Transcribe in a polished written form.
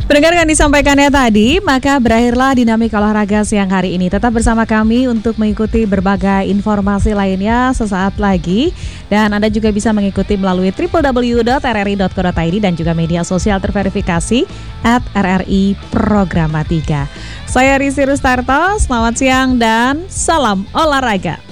Pendengarkan disampaikannya tadi, maka berakhirlah dinamik olahraga siang hari ini. Tetap bersama kami untuk mengikuti berbagai informasi lainnya sesaat lagi. Dan Anda juga bisa mengikuti melalui www.rri.co.id dan juga media sosial terverifikasi @RRI Programa 3. Saya Rizky Rustarto, selamat siang dan salam olahraga.